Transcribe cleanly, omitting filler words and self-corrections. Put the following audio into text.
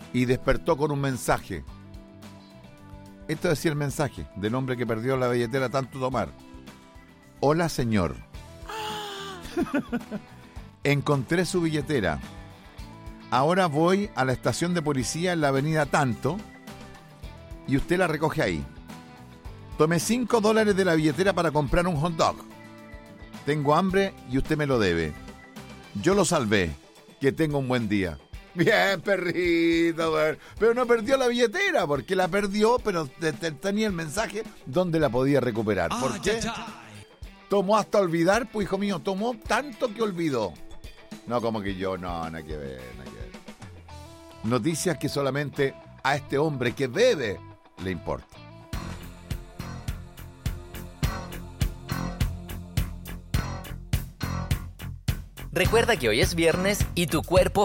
y despertó con un mensaje. Esto decía el mensaje del hombre que perdió la billetera tanto tomar. Hola, señor. Encontré su billetera. Ahora voy a la estación de policía en la avenida tanto y usted la recoge ahí. Tomé $5 de la billetera para comprar un hot dog. Tengo hambre y usted me lo debe. Yo lo salvé. Que tenga un buen día. Bien, perrito, güey. Pero no perdió la billetera, porque la perdió, pero tenía el mensaje donde la podía recuperar. ¿Por qué? Tomó hasta olvidar, pues, hijo mío, tomó tanto que olvidó. No, como que yo, no, nada que ver, nada que ver. Noticias que solamente a este hombre que bebe le importa. Recuerda que hoy es viernes y tu cuerpo